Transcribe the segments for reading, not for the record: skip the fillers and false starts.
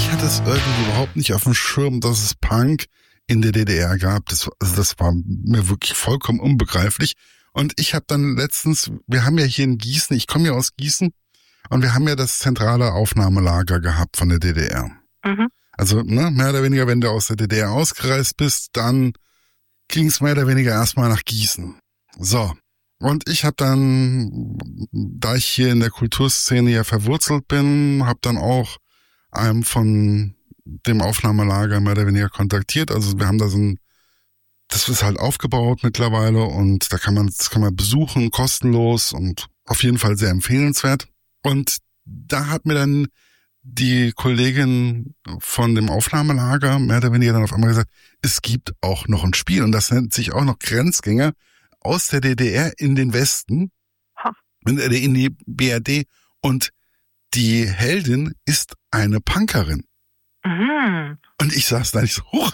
Ich hatte es irgendwie überhaupt nicht auf dem Schirm, dass es Punk in der DDR gab. Das war mir wirklich vollkommen unbegreiflich. Und ich habe dann letztens, wir haben ja hier in Gießen, ich komme ja aus Gießen, und wir haben ja das zentrale Aufnahmelager gehabt von der DDR. Mhm. Also mehr oder weniger, wenn du aus der DDR ausgereist bist, dann ging es mehr oder weniger erstmal nach Gießen. So. Und ich habe dann, da ich hier in der Kulturszene ja verwurzelt bin, habe dann auch einem von dem Aufnahmelager mehr oder weniger kontaktiert. Also wir haben da das ist halt aufgebaut mittlerweile, und das kann man besuchen, kostenlos und auf jeden Fall sehr empfehlenswert. Und da hat mir dann die Kollegin von dem Aufnahmelager mehr oder weniger dann auf einmal gesagt, es gibt auch noch ein Spiel, und das nennt sich auch noch Grenzgänger, aus der DDR in den Westen, Ha. in die BRD, und die Heldin ist eine Punkerin. Mhm. Und ich saß da nicht so, huch,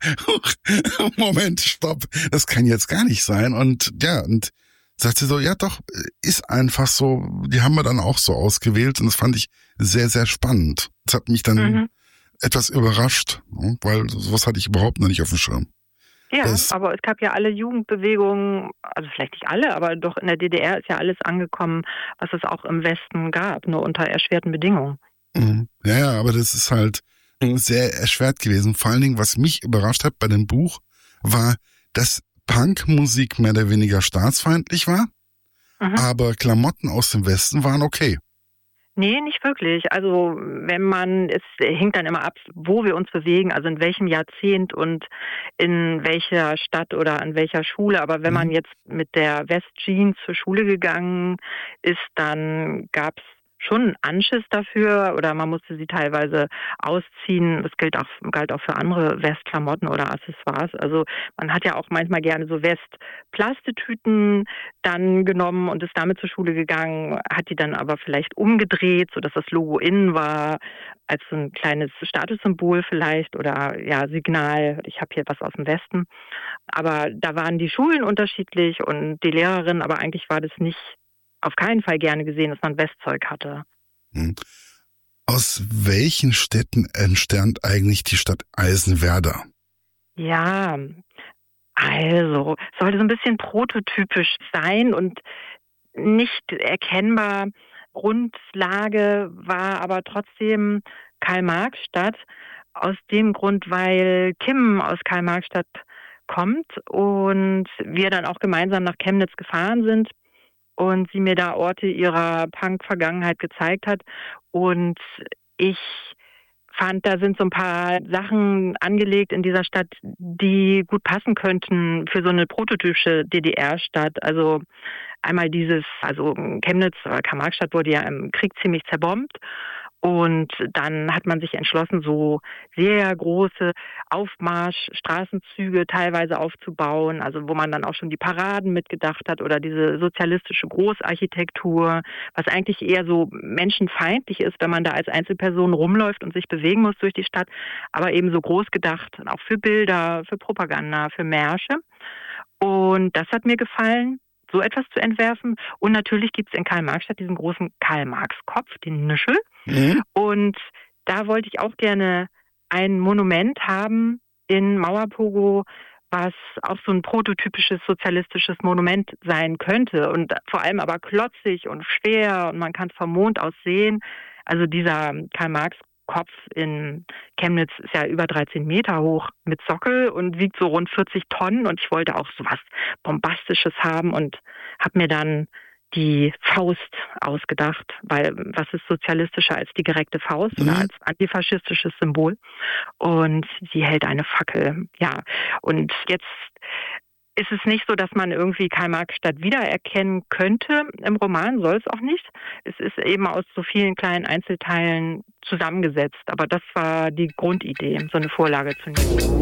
Moment, stopp, das kann jetzt gar nicht sein. Und sagt sie so, ja doch, ist einfach so, die haben wir dann auch so ausgewählt, und das fand ich sehr, sehr spannend. Das hat mich dann etwas überrascht, weil sowas hatte ich überhaupt noch nicht auf dem Schirm. Ja, aber es gab ja alle Jugendbewegungen, also vielleicht nicht alle, aber doch in der DDR ist ja alles angekommen, was es auch im Westen gab, nur unter erschwerten Bedingungen. Ja, aber das ist halt sehr erschwert gewesen. Vor allen Dingen, was mich überrascht hat bei dem Buch, war, dass Punkmusik mehr oder weniger staatsfeindlich war, aber Klamotten aus dem Westen waren okay. Nee, nicht wirklich. Also es hängt dann immer ab, wo wir uns bewegen, also in welchem Jahrzehnt und in welcher Stadt oder an welcher Schule. Aber wenn man jetzt mit der Westjeans zur Schule gegangen ist, dann gab es schon Anschiss dafür, oder man musste sie teilweise ausziehen. Das galt auch für andere Westklamotten oder Accessoires. Also man hat ja auch manchmal gerne so Westplastetüten dann genommen und ist damit zur Schule gegangen, hat die dann aber vielleicht umgedreht, sodass das Logo innen war, als so ein kleines Statussymbol vielleicht oder ja, Signal, ich habe hier was aus dem Westen. Aber da waren die Schulen unterschiedlich und die Lehrerinnen, aber eigentlich war das nicht auf keinen Fall gerne gesehen, dass man Westzeug hatte. Aus welchen Städten entstand eigentlich die Stadt Eisenwerder? Ja, also sollte so ein bisschen prototypisch sein und nicht erkennbar. Grundlage war aber trotzdem Karl-Marx-Stadt, aus dem Grund, weil Kim aus Karl-Marx-Stadt kommt und wir dann auch gemeinsam nach Chemnitz gefahren sind und sie mir da Orte ihrer Punk-Vergangenheit gezeigt hat. Und ich fand, da sind so ein paar Sachen angelegt in dieser Stadt, die gut passen könnten für so eine prototypische DDR-Stadt. Also einmal also Chemnitz, Karl-Marx-Stadt wurde ja im Krieg ziemlich zerbombt. Und dann hat man sich entschlossen, so sehr große Aufmarsch-Straßenzüge teilweise aufzubauen, also wo man dann auch schon die Paraden mitgedacht hat oder diese sozialistische Großarchitektur, was eigentlich eher so menschenfeindlich ist, wenn man da als Einzelperson rumläuft und sich bewegen muss durch die Stadt, aber eben so groß gedacht, auch für Bilder, für Propaganda, für Märsche. Und das hat mir gefallen, so etwas zu entwerfen. Und natürlich gibt es in Karl-Marx-Stadt diesen großen Karl-Marx-Kopf, den Nischel. Und da wollte ich auch gerne ein Monument haben in Mauerpogo, was auch so ein prototypisches sozialistisches Monument sein könnte. Und vor allem aber klotzig und schwer, und man kann es vom Mond aus sehen. Also dieser Karl-Marx-Kopf in Chemnitz ist ja über 13 Meter hoch mit Sockel und wiegt so rund 40 Tonnen. Und ich wollte auch so was Bombastisches haben und habe mir dann die Faust ausgedacht, weil was ist sozialistischer als die gereckte Faust oder als antifaschistisches Symbol? Und sie hält eine Fackel, ja. Und jetzt ist es nicht so, dass man irgendwie Karl-Marx-Stadt wiedererkennen könnte. Im Roman soll es auch nicht. Es ist eben aus so vielen kleinen Einzelteilen zusammengesetzt. Aber das war die Grundidee, so eine Vorlage zu nehmen.